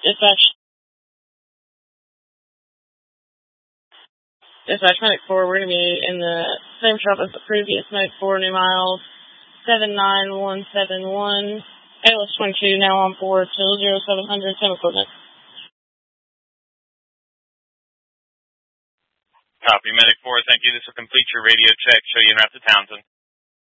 Dispatch. Dispatch, Medic 4, we're going to be in the same shop as the previous Medic 4, New Miles, 79171. ALS 22, now on board till 0700, same equipment. Copy, Medic 4, thank you. This will complete your radio check. Show you en route to Townsend.